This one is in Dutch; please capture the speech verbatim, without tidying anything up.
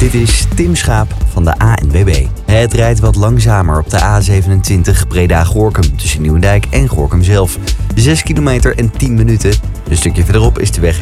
Dit is Tim Schaap van de A N W B. Het rijdt wat langzamer op de A zevenentwintig Breda-Gorinchem tussen Nieuwendijk en Gorinchem zelf. zes kilometer en tien minuten. Een stukje verderop is de weg